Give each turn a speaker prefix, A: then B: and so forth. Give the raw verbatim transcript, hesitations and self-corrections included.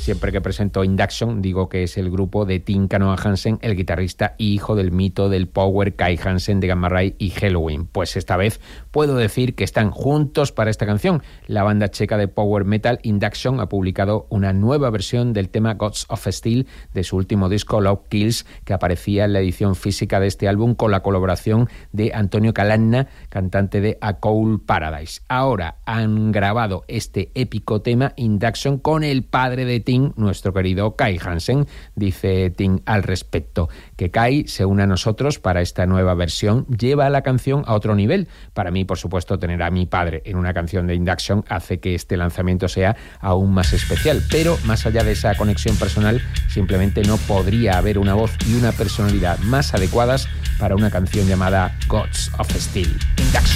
A: Siempre que presento Induction digo que es el grupo de Tim Canoa Hansen, el guitarrista y hijo del mito del power Kai Hansen de Gamma Ray y Helloween. Pues esta vez puedo decir que están juntos para esta canción. La banda checa de power metal Induction ha publicado una nueva versión del tema Gods of Steel de su último disco Love Kills, que aparecía en la edición física de este álbum con la colaboración de Antonio Calanna, cantante de A Cold Paradise. Ahora han grabado este épico tema Induction con el padre de Tim, nuestro querido Kai Hansen. Dice Tim al respecto que Kai se une a nosotros para esta nueva versión, lleva la canción a otro nivel. Para mí, por supuesto, tener a mi padre en una canción de Induction hace que este lanzamiento sea aún más especial, pero más allá de esa conexión personal, simplemente no podría haber una voz y una personalidad más adecuadas para una canción llamada Gods of Steel. Induction.